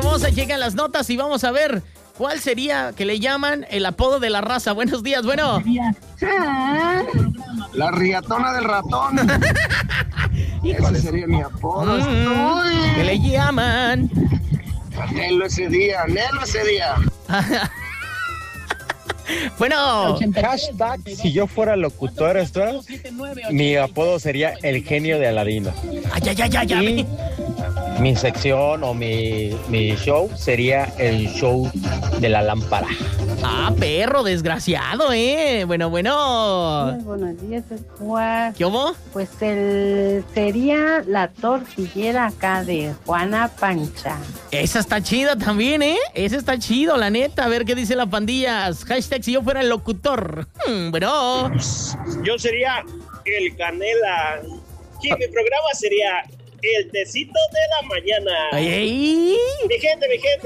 hermosa, llegan las notas y vamos a ver cuál sería que le llaman el apodo de la raza. Buenos días, bueno. La riatona del ratón. Ese sería mi apodo. ¿Qué le llaman? Nelo ese día. Bueno. Hashtag, si yo fuera locutor, mi apodo sería el genio de Aladino. Ya. Y mi sección o mi show sería el show de la lámpara. Ah, perro desgraciado, Bueno. Buenos días, Juan. ¿Qué hubo? Pues sería la tortillera acá de Juana Pancha. Esa está chida también, Ese está chido, la neta. A ver qué dice la pandilla. Hashtag, si yo fuera el locutor. Bueno. Yo sería el Canela. Y mi programa sería el tecito de la mañana. ¡Ay! Mi gente,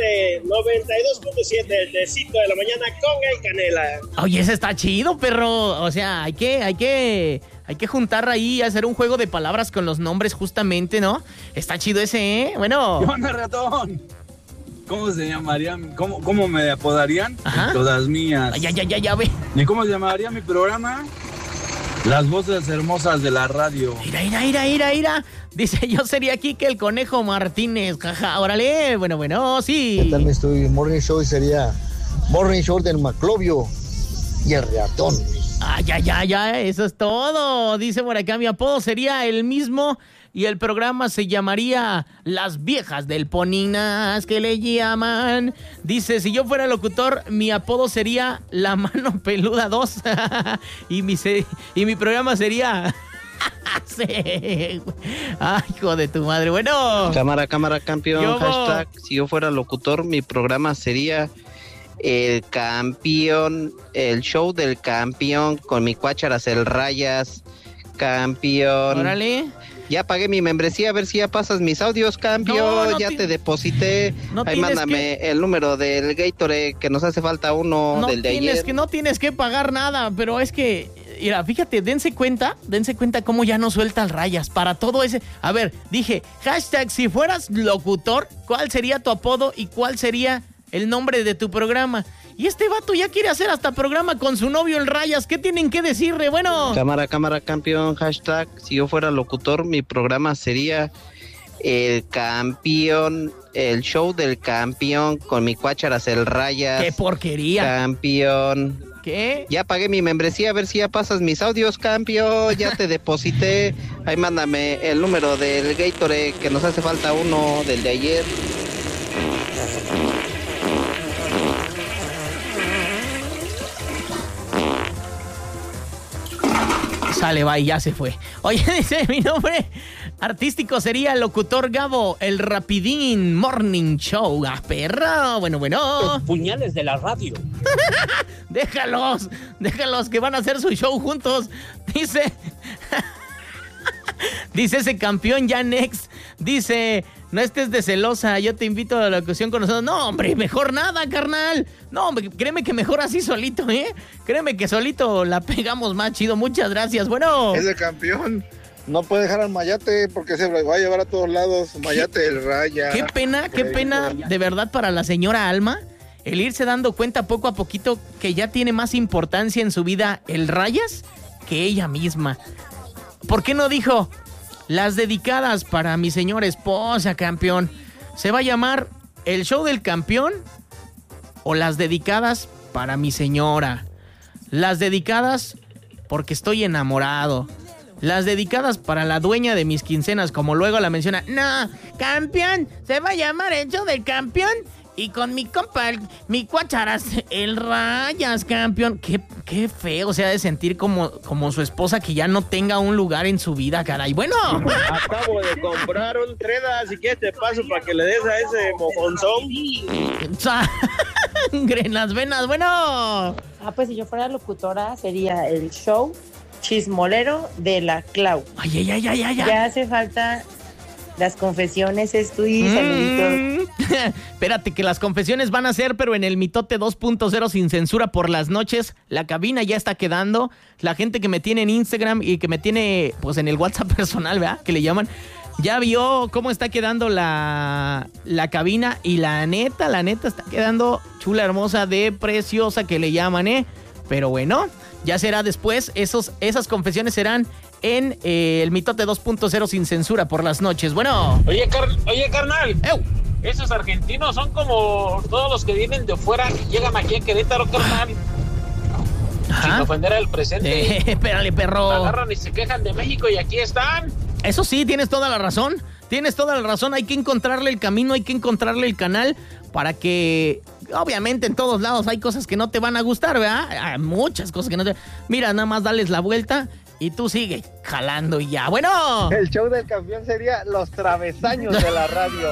92.7, el tecito de la mañana con el Canela. Oye, ese está chido, perro. O sea, hay que juntar ahí, hacer un juego de palabras con los nombres justamente, ¿no? Está chido ese, Bueno. ¿Qué onda, ratón? ¿Cómo se llamarían? ¿Cómo me apodarían? Ajá. Todas mías. Ya ve. ¿Y cómo se llamaría mi programa? Las voces hermosas de la radio. Mira. Dice, yo sería aquí que el Conejo Martínez. Jaja, órale. Bueno, sí. ¿Qué tal estoy? Morning Show sería Morning Show del Maclovio y el ratón. Ah, ya, eso es todo. Dice por acá, mi apodo sería el mismo y el programa se llamaría Las Viejas del Poninas, que le llaman. Dice, si yo fuera locutor, mi apodo sería La Mano Peluda 2 y mi programa sería... Sí. Ay, hijo de tu madre. Bueno. Cámara, campeón. Hashtag, si yo fuera locutor, mi programa sería el campeón, el show del campeón con mi cuácharas, el Rayas, campeón. Órale. Ya pagué mi membresía, a ver si ya pasas mis audios, campeón. No, te deposité. Ahí mándame el número del Gatorade, que nos hace falta uno del de ayer. No tienes que pagar nada, pero es que... Mira, fíjate, dense cuenta cómo ya no suelta el Rayas para todo ese... A ver, dije, hashtag, si fueras locutor, ¿cuál sería tu apodo y cuál sería el nombre de tu programa? Y este vato ya quiere hacer hasta programa con su novio el Rayas. ¿Qué tienen que decirle? Bueno. Cámara, campeón. Hashtag, si yo fuera locutor, mi programa sería el campeón, el show del campeón con mi cuácharas, el Rayas. ¡Qué porquería! Campeón. ¿Qué? Ya pagué mi membresía, a ver si ya pasas mis audios, campeón. Ya te deposité. Ahí mándame el número del Gatorade, que nos hace falta uno del de ayer. Sale, va, y ya se fue. Oye, dice, mi nombre artístico sería el locutor Gabo, el Rapidín Morning Show. ¡Ah, perra! Bueno. Los puñales de la radio. Déjalos que van a hacer su show juntos. Dice ese campeón ya next. Dice, no estés de celosa, yo te invito a la locución con nosotros. No, hombre, mejor nada, carnal. No, hombre, créeme que mejor así solito, Créeme que solito la pegamos más chido. Muchas gracias, bueno. Ese campeón no puede dejar al Mayate porque se lo va a llevar a todos lados. Mayate el Raya. Qué pena, de verdad, para la señora Alma, el irse dando cuenta poco a poquito que ya tiene más importancia en su vida el Rayas que ella misma. ¿Por qué no dijo las dedicadas para mi señora esposa, campeón? ¿Se va a llamar el show del campeón o las dedicadas para mi señora? Las dedicadas porque estoy enamorado. Las dedicadas para la dueña de mis quincenas, como luego la menciona. No, campeón, se va a llamar el show del campeón y con mi compa, mi cuácharas, el Rayas, campeón. Qué feo, o sea, de sentir como su esposa que ya no tenga un lugar en su vida, caray. Bueno. Acabo de comprar un Treda, si quieres te paso para que le des a ese mojonzón. Sangre en las venas, bueno. Pues si yo fuera locutora sería el show chismolero de la Clau. Ay. Ya hace falta las confesiones, saluditos. Espérate, que las confesiones van a ser, pero en el Mitote 2.0 sin censura por las noches. La cabina ya está quedando. La gente que me tiene en Instagram y que me tiene, pues, en el WhatsApp personal, ¿verdad? Que le llaman. Ya vio cómo está quedando la cabina y la neta está quedando chula, hermosa, de preciosa que le llaman, ¿eh? Pero bueno, ya será después. Esas confesiones serán en el Mitote 2.0 sin censura por las noches. Bueno. Oye, carnal. Esos argentinos son como todos los que vienen de fuera que llegan aquí a Querétaro, carnal. Sin ofender al presente. Espérale, perro. Agarran y se quejan de México y aquí están. Eso sí, tienes toda la razón. Hay que encontrarle el camino, hay que encontrarle el canal para que... Obviamente en todos lados hay cosas que no te van a gustar, ¿verdad? Hay muchas cosas que no te... Mira, nada más dales la vuelta y tú sigue jalando y ya. Bueno. El show del campeón sería los travesaños de la radio.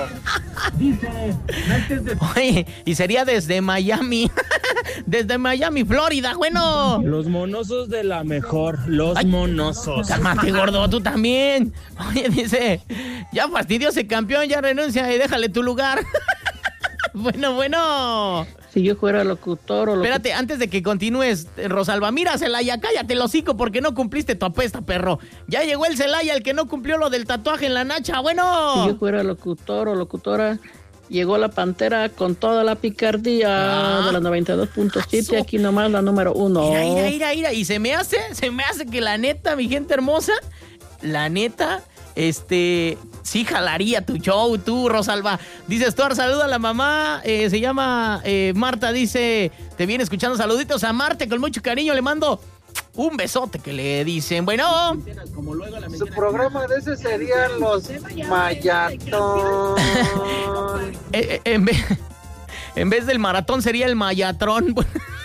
Oye, y sería desde Miami. Desde Miami, Florida, bueno. Los monosos de la mejor, monosos. Cálmate, gordo, tú también. Oye, dice, ya fastidió ese campeón, ya renuncia y déjale tu lugar. Bueno. Si yo fuera locutor o Espérate, antes de que continúes, Rosalba, mira, Celaya, cállate el hocico porque no cumpliste tu apuesta, perro. Ya llegó el Celaya, el que no cumplió lo del tatuaje en la nacha, bueno. Si yo fuera locutor o locutora, llegó la Pantera con toda la picardía de la 92.7, aquí nomás la número 1. Mira, y se me hace que la neta, mi gente hermosa, la neta... sí jalaría tu show, tú, Rosalba. Dice Stuart, saluda a la mamá, se llama Marta, dice, te viene escuchando, saluditos a Marta, con mucho cariño, le mando un besote que le dicen, bueno. Su programa de ese serían los Mayatón. En vez del maratón sería el Mayatrón.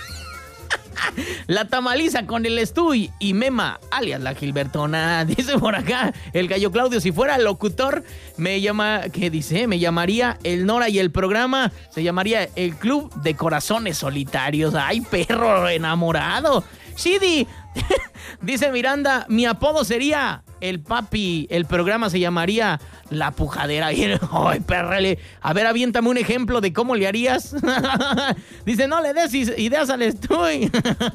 La tamaliza con el Estuy y Mema, alias la Gilbertona. Dice por acá el Gallo Claudio, si fuera locutor, me llamaría el Nora y el programa se llamaría el Club de Corazones Solitarios. Ay, perro enamorado. Shidi, dice Miranda, mi apodo sería el Papi, el programa se llamaría La Pujadera. Ay, perrele, a ver, aviéntame un ejemplo de cómo le harías. Dice, no le des ideas al Estuy.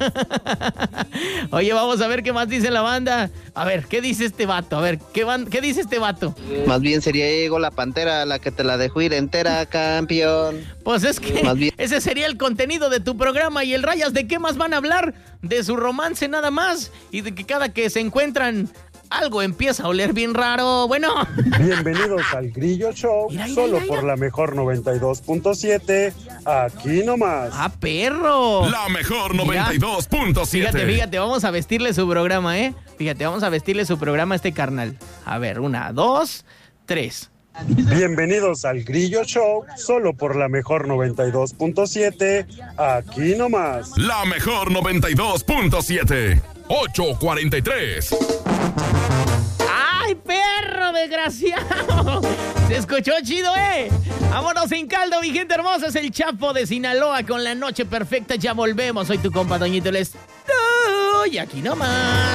Oye, vamos a ver qué más dice la banda. A ver, ¿qué dice este vato? A ver, ¿qué dice este vato? Más bien sería Diego la Pantera, la que te la dejó ir entera, campeón. Pues es que ese sería el contenido de tu programa. ¿Y el Rayas de qué más van a hablar? De su romance nada más. Y de que cada que se encuentran algo empieza a oler bien raro. Bueno. Bienvenidos al Grillo Show, solo por la mejor 92.7, aquí nomás. ¡Ah, perro! La mejor 92.7. Fíjate, vamos a vestirle su programa, ¿eh? Fíjate, vamos a vestirle su programa a este carnal. A ver, 1, 2, 3. Bienvenidos al Grillo Show, solo por la mejor 92.7, aquí nomás. La mejor 92.7, 8:43. ¡Ay, perro desgraciado! Se escuchó chido, ¿eh? Vámonos sin caldo, mi gente hermosa. Es el Chapo de Sinaloa con La Noche Perfecta. Ya volvemos. Soy tu compa Doñito Les. Y aquí nomás.